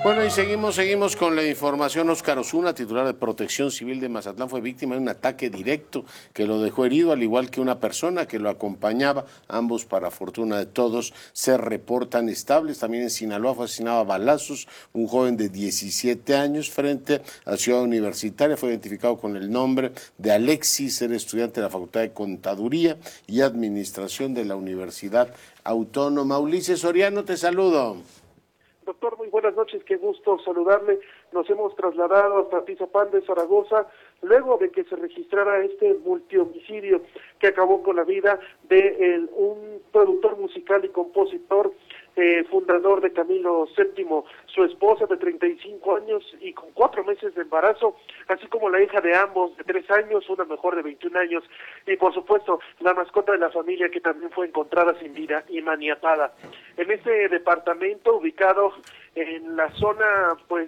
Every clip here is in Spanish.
Bueno, y seguimos con la información. Óscar Osuna, titular de Protección Civil de Mazatlán, fue víctima de un ataque directo que lo dejó herido, al igual que una persona que lo acompañaba. Ambos, para fortuna de todos, se reportan estables. También en Sinaloa fue asesinado a balazos un joven de 17 años frente a Ciudad Universitaria. Fue identificado con el nombre de Alexis, era estudiante de la Facultad de Contaduría y Administración de la Universidad Autónoma. Ulises Soriano, te saludo. Doctor, muy buenas noches, qué gusto saludarle. Nos hemos trasladado hasta Atizapán de Zaragoza, luego de que se registrara este multihomicidio que acabó con la vida de un productor musical y compositor, fundador de Camilo VII, su esposa de 35 años y con 4 meses de embarazo, así como la hija de ambos de 3 años, una mejor de 21 años, y por supuesto la mascota de la familia, que también fue encontrada sin vida y maniatada. En este departamento, ubicado en la zona, pues,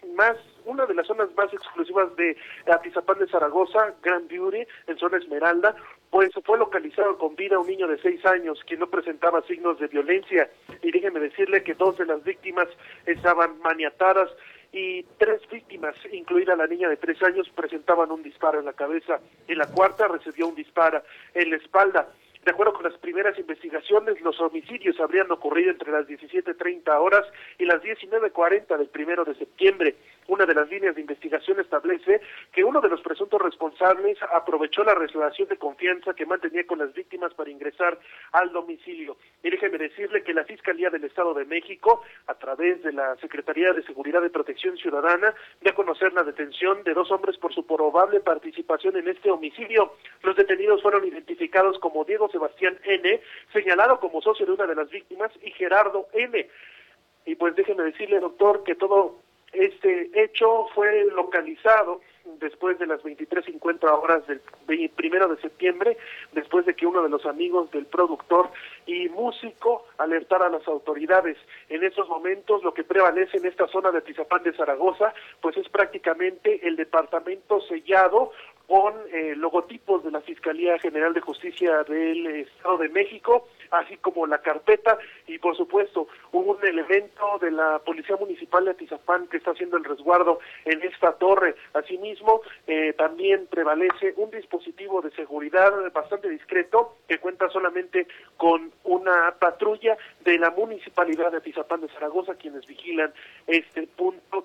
una de las zonas más exclusivas de Atizapán de Zaragoza, Grand Beauty, en zona Esmeralda, pues fue localizado con vida un niño de 6 años, quien no presentaba signos de violencia, y déjeme decirle que 2 de las víctimas estaban maniatadas, y 3 víctimas, incluida la niña de 3 años, presentaban un disparo en la cabeza, y la cuarta recibió un disparo en la espalda. De acuerdo con las primeras investigaciones, los homicidios habrían ocurrido entre las 17:30 horas y las 19:40 del 1 de septiembre. Una de las líneas de investigación establece que uno de los presuntos responsables aprovechó la relación de confianza que mantenía con las víctimas para ingresar al domicilio. Y déjeme decirle que la Fiscalía del Estado de México, a través de la Secretaría de Seguridad y Protección Ciudadana, dio a conocer la detención de 2 hombres por su probable participación en este homicidio. Los detenidos fueron identificados como Diego Sebastián N., señalado como socio de una de las víctimas, y Gerardo N. Y pues déjeme decirle, doctor, que todo este hecho fue localizado después de las 23:50 horas del 1 de septiembre, después de que uno de los amigos del productor y músico alertara a las autoridades. En estos momentos lo que prevalece en esta zona de Atizapán de Zaragoza, pues es prácticamente el departamento sellado con logotipos de la Fiscalía General de Justicia del Estado de México, así como la carpeta, y por supuesto hubo un elemento de la Policía Municipal de Atizapán que está haciendo el resguardo en esta torre. Asimismo, también prevalece un dispositivo de seguridad bastante discreto que cuenta solamente con una patrulla de la Municipalidad de Atizapán de Zaragoza, quienes vigilan este punto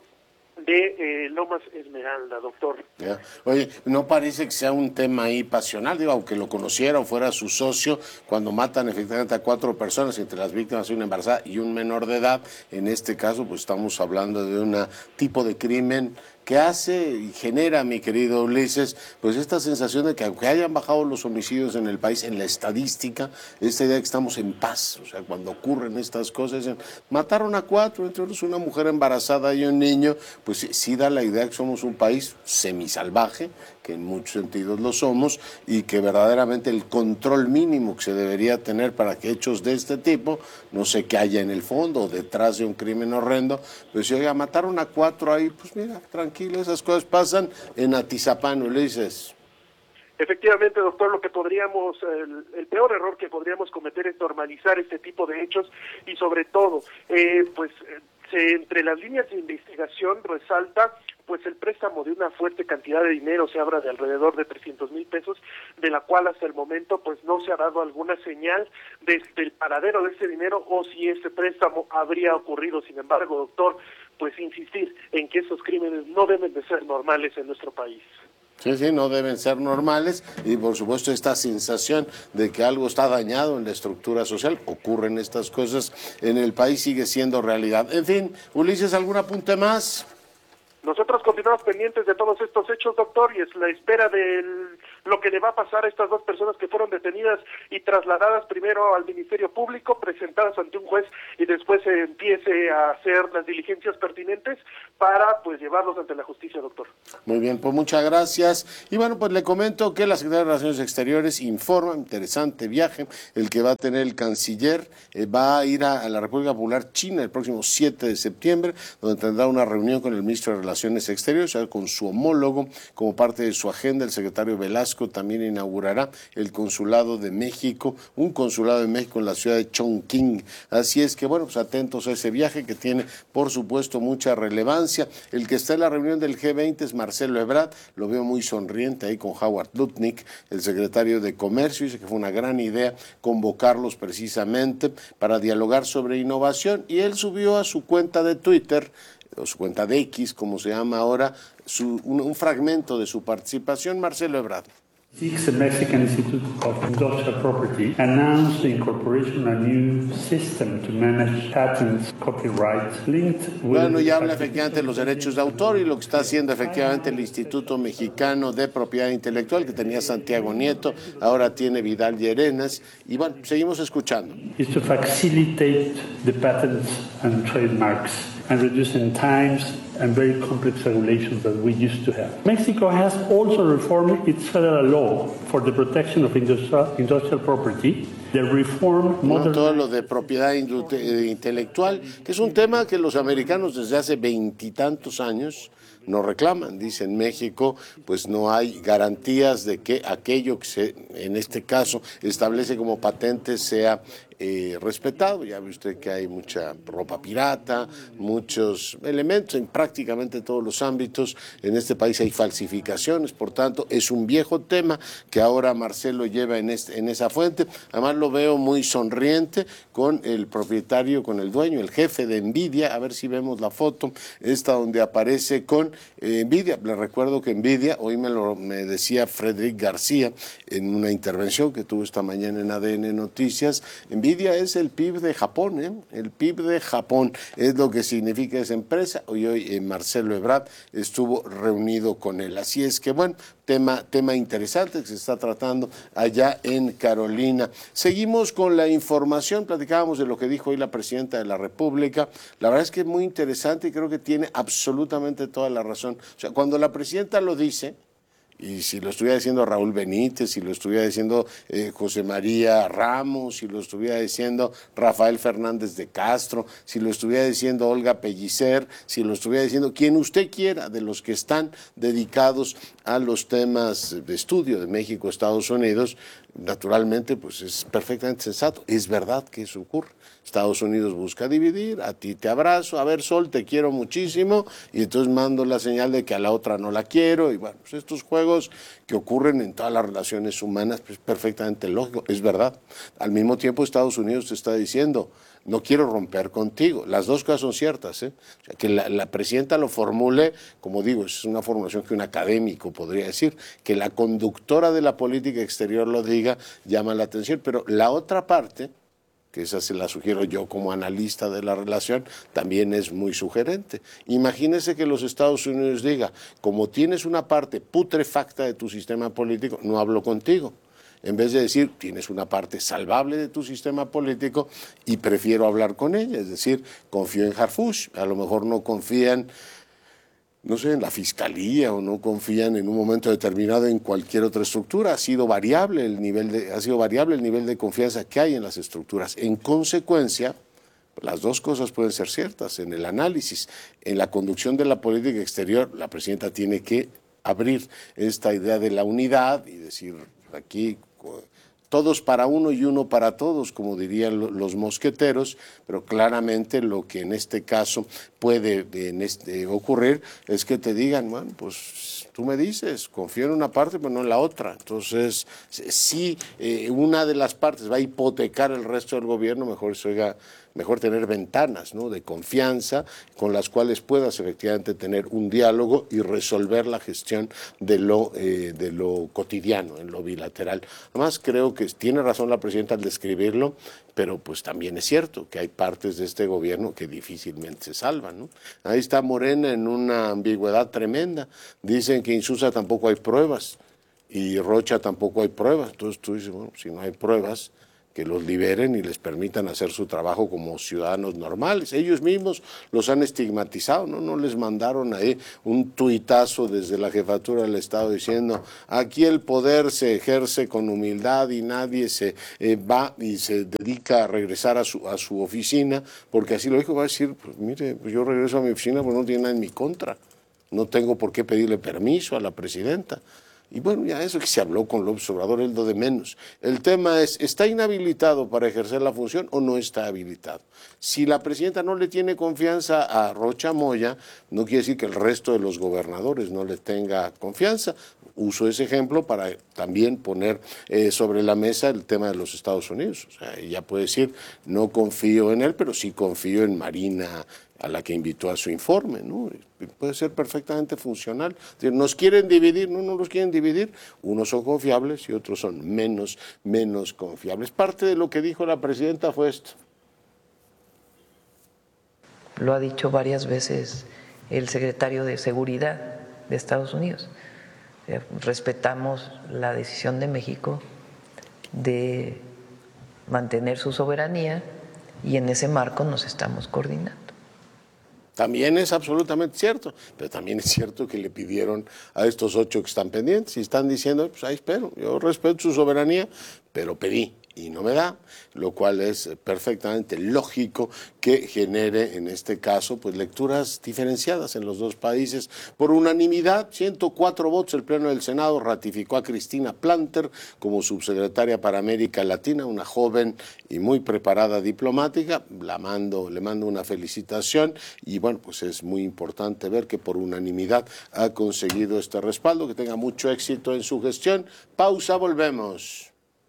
de Lomas Esmeralda, doctor. Ya. Oye, no parece que sea un tema ahí pasional, digo, aunque lo conociera o fuera su socio, cuando matan efectivamente a 4 personas, entre las víctimas una embarazada y un menor de edad. En este caso, pues estamos hablando de un tipo de crimen que hace y genera, mi querido Ulises, pues esta sensación de que aunque hayan bajado los homicidios en el país, en la estadística, esta idea de que estamos en paz, o sea, cuando ocurren estas cosas, mataron a 4, entre otros una mujer embarazada y un niño, pues sí da la idea que somos un país semisalvaje, que en muchos sentidos lo somos, y que verdaderamente el control mínimo que se debería tener para que hechos de este tipo, no sé qué haya en el fondo o detrás de un crimen horrendo, pues si oiga, mataron a 4 ahí, pues mira, tranquilo, esas cosas pasan en Atizapán, Ulises. Efectivamente, doctor, lo que podríamos, el peor error que podríamos cometer es normalizar este tipo de hechos, y sobre todo, entre las líneas de investigación resalta pues el préstamo de una fuerte cantidad de dinero, se habla de alrededor de 300,000 pesos, de la cual hasta el momento pues no se ha dado alguna señal del paradero de ese dinero o si ese préstamo habría ocurrido. Sin embargo, doctor, pues insistir en que esos crímenes no deben de ser normales en nuestro país. Sí, no deben ser normales, y por supuesto esta sensación de que algo está dañado en la estructura social, ocurren estas cosas en el país, sigue siendo realidad. En fin, Ulises, ¿algún apunte más? Nosotros continuamos pendientes de todos estos hechos, doctor, y es la espera de lo que le va a pasar a estas 2 personas que fueron detenidas y trasladadas primero al Ministerio Público, presentadas ante un juez, y después se empiece a hacer las diligencias pertinentes para pues llevarlos ante la justicia, doctor. Muy bien, pues muchas gracias. Y bueno, pues le comento que la Secretaría de Relaciones Exteriores informa, interesante viaje, el que va a tener el canciller, va a ir a la República Popular China el próximo 7 de septiembre, donde tendrá una reunión con el ministro de Relaciones Exteriores, con su homólogo, como parte de su agenda, el secretario Velasco Velasco también inaugurará el consulado de México, un consulado de México en la ciudad de Chongqing. Así es que, bueno, pues atentos a ese viaje que tiene, por supuesto, mucha relevancia. El que está en la reunión del G20 es Marcelo Ebrard, lo veo muy sonriente ahí con Howard Lutnick, el secretario de Comercio, dice que fue una gran idea convocarlos precisamente para dialogar sobre innovación, y él subió a su cuenta de Twitter, o su cuenta de X, como se llama ahora, un fragmento de su participación. Marcelo Ebrard. The Mexican Institute of Industrial Property announced the incorporation of a new system to manage patents, copyrights linked with... Bueno, ya habla efectivamente de los derechos de autor y lo que está haciendo efectivamente el Instituto Mexicano de Propiedad Intelectual, que tenía Santiago Nieto, ahora tiene Vidal Llerenas, y bueno, seguimos escuchando. Is to facilitate the patents and trademarks and reducing times and very complex regulations that we used to have. Mexico has also reformed its federal law for the protection of industrial property. The reform todo lo de propiedad intelectual, que es un tema que los americanos desde hace 20 y tantos años nos reclaman. Dicen, México pues no hay garantías de que aquello que se, en este caso, establece como patente sea respetado. Ya ve usted que hay mucha ropa pirata, muchos elementos en prácticamente todos los ámbitos. En este país hay falsificaciones, por tanto es un viejo tema que ahora Marcelo lleva en esa fuente. Además lo veo muy sonriente con el propietario, con el dueño, el jefe de Nvidia. A ver si vemos la foto, esta donde aparece con Nvidia. Le recuerdo que Nvidia, hoy me decía Frederick García en una intervención que tuvo esta mañana en ADN Noticias, Nvidia es el PIB de Japón, el PIB de Japón es lo que significa esa empresa. Hoy Marcelo Ebrard estuvo reunido con él. Así es que, bueno, tema interesante que se está tratando allá en Carolina. Seguimos con la información, platicábamos de lo que dijo hoy la presidenta de la República. La verdad es que es muy interesante y creo que tiene absolutamente toda la razón. O sea, cuando la presidenta lo dice, y si lo estuviera diciendo Raúl Benítez, si lo estuviera diciendo José María Ramos, si lo estuviera diciendo Rafael Fernández de Castro, si lo estuviera diciendo Olga Pellicer, si lo estuviera diciendo quien usted quiera de los que están dedicados a los temas de estudio de México, Estados Unidos, naturalmente pues es perfectamente sensato. Es verdad que eso ocurre. Estados Unidos busca dividir, a ti te abrazo, a ver Sol, te quiero muchísimo, y entonces mando la señal de que a la otra no la quiero, y bueno, pues estos juegos que ocurren en todas las relaciones humanas, pues perfectamente lógico, es verdad. Al mismo tiempo Estados Unidos te está diciendo, no quiero romper contigo. Las dos cosas son ciertas, O sea, que la presidenta lo formule, como digo, es una formulación que un académico podría decir, que la conductora de la política exterior lo diga, llama la atención, pero la otra parte, que esa se la sugiero yo como analista de la relación, también es muy sugerente. Imagínese que los Estados Unidos diga, como tienes una parte putrefacta de tu sistema político, no hablo contigo. En vez de decir, tienes una parte salvable de tu sistema político y prefiero hablar con ella, es decir, confío en Harfuch, a lo mejor no confían, no sé, en la fiscalía o no confían en un momento determinado en cualquier otra estructura. Ha sido variable el nivel de confianza que hay en las estructuras. En consecuencia, las dos cosas pueden ser ciertas en el análisis. En la conducción de la política exterior, la presidenta tiene que abrir esta idea de la unidad y decir, aquí todos para uno y uno para todos, como dirían los mosqueteros, pero claramente lo que en este caso puede ocurrir es que te digan, bueno, pues tú me dices, confío en una parte, pero no en la otra. Entonces, si una de las partes va a hipotecar el resto del gobierno, mejor tener ventanas, ¿no?, de confianza con las cuales puedas efectivamente tener un diálogo y resolver la gestión de lo cotidiano, en lo bilateral. Además, creo que tiene razón la presidenta al describirlo, pero pues también es cierto que hay partes de este gobierno que difícilmente se salvan, ¿no? Ahí está Morena en una ambigüedad tremenda. Dicen que en Susa tampoco hay pruebas y Rocha tampoco hay pruebas. Entonces tú dices, bueno, si no hay pruebas, que los liberen y les permitan hacer su trabajo como ciudadanos normales. Ellos mismos los han estigmatizado, ¿no? Les mandaron ahí un tuitazo desde la jefatura del Estado diciendo, aquí el poder se ejerce con humildad y nadie se va y se dedica a regresar a su oficina, porque así lo dijo, va a decir, pues mire, pues yo regreso a mi oficina, pues no tiene nada en mi contra, no tengo por qué pedirle permiso a la presidenta. Y bueno, ya eso que se habló con López Obrador es lo de menos. El tema es, ¿está inhabilitado para ejercer la función o no está habilitado? Si la presidenta no le tiene confianza a Rocha Moya, no quiere decir que el resto de los gobernadores no le tenga confianza. Uso ese ejemplo para también poner sobre la mesa el tema de los Estados Unidos. O sea, ella puede decir, no confío en él, pero sí confío en Marina, a la que invitó a su informe, ¿no? Puede ser perfectamente funcional. Es decir, ¿nos quieren dividir? No los quieren dividir. Unos son confiables y otros son menos confiables. Parte de lo que dijo la presidenta fue esto. Lo ha dicho varias veces el secretario de Seguridad de Estados Unidos. Respetamos la decisión de México de mantener su soberanía y en ese marco nos estamos coordinando. También es absolutamente cierto, pero también es cierto que le pidieron a estos 8 que están pendientes y están diciendo, pues ahí espero, yo respeto su soberanía, pero pedí y no me da, lo cual es perfectamente lógico que genere en este caso pues lecturas diferenciadas en los dos países. Por unanimidad, 104 votos, el Pleno del Senado ratificó a Cristina Planter como subsecretaria para América Latina, una joven y muy preparada diplomática. Le mando una felicitación y bueno, pues es muy importante ver que por unanimidad ha conseguido este respaldo, que tenga mucho éxito en su gestión. Pausa, volvemos.